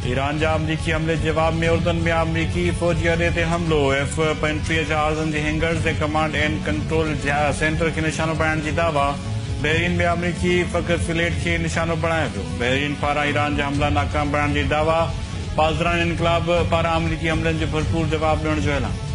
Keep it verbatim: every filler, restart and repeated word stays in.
Iran जा अमरीकी हमले जवाब में उर्दन में अमरीकी फौजी अॾे ते हमिलो। एफ पंटीह जहाज़नि जे हैंगर्स ऐं कमांड एंड कंट्रोल सेंटर खे निशानो बणाइण जी दावा। बहरीन में अमरीकी फ़क़त फ्लीट खे निशानो बणायो वियो। बहरीन पारां ईरान जा हमला नाकाम बणाइण जी दावा। पासदारान इनकलाब पारां अमरीकी हमलनि जो भरपूर जवाब ॾियण जो ऐलान।